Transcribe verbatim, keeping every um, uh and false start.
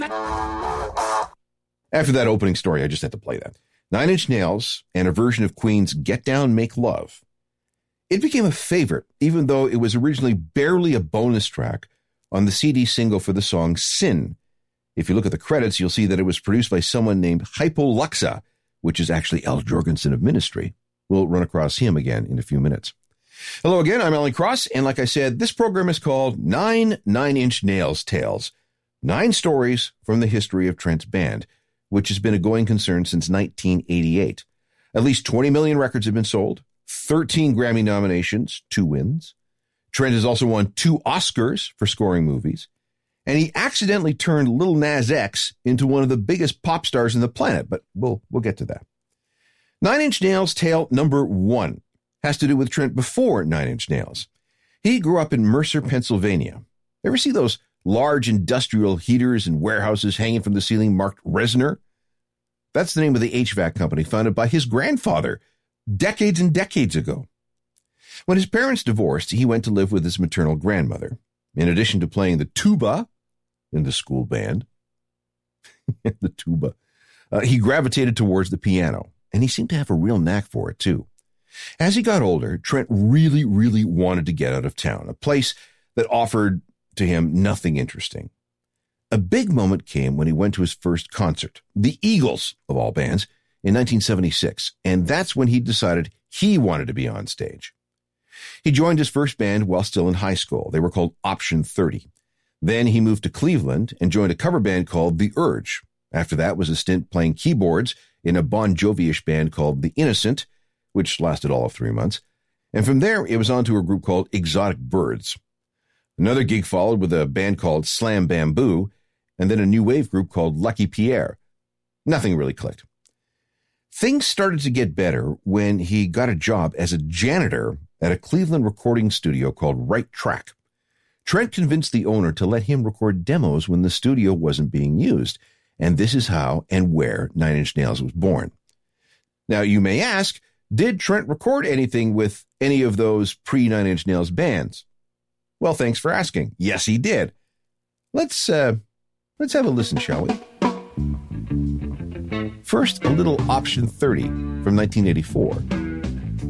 After that opening story, I just had to play that. Nine Inch Nails and a version of Queen's Get Down, Make Love. It became a favorite, even though it was originally barely a bonus track on the C D single for the song Sin. If you look at the credits, you'll see that it was produced by someone named Hypoluxa, which is actually Al Jorgensen of Ministry. We'll run across him again in a few minutes. Hello again, I'm Alan Cross, and like I said, this program is called Nine Nine Inch Nails Tales. Nine stories from the history of Trent's band, which has been a going concern since nineteen eighty-eight. At least twenty million records have been sold, thirteen Grammy nominations, two wins. Trent has also won two Oscars for scoring movies, and he accidentally turned Lil Nas X into one of the biggest pop stars on the planet, but we'll we'll get to that. Nine Inch Nails tale number one has to do with Trent before Nine Inch Nails. He grew up in Mercer, Pennsylvania. Ever see those large industrial heaters and warehouses hanging from the ceiling marked Resner? That's the name of the H V A C company founded by his grandfather decades and decades ago. When his parents divorced, he went to live with his maternal grandmother. In addition to playing the tuba in the school band, the tuba, uh, he gravitated towards the piano, and he seemed to have a real knack for it, too. As he got older, Trent really, really wanted to get out of town, a place that offered to him nothing interesting. A big moment came when he went to his first concert, the Eagles, of all bands, in nineteen seventy-six, and that's when he decided he wanted to be on stage. He joined his first band while still in high school. They were called Option thirty. Then he moved to Cleveland and joined a cover band called The Urge. After that was a stint playing keyboards in a Bon Jovi-ish band called The Innocent, which lasted all of three months. And from there, it was on to a group called Exotic Birds. Another gig followed with a band called Slam Bamboo, and then a new wave group called Lucky Pierre. Nothing really clicked. Things started to get better when he got a job as a janitor at a Cleveland recording studio called Right Track. Trent convinced the owner to let him record demos when the studio wasn't being used, and this is how and where Nine Inch Nails was born. Now, you may ask, did Trent record anything with any of those pre-Nine Inch Nails bands? Well, thanks for asking. Yes, he did. Let's, uh, let's have a listen, shall we? First, a little Option thirty from nineteen eighty-four.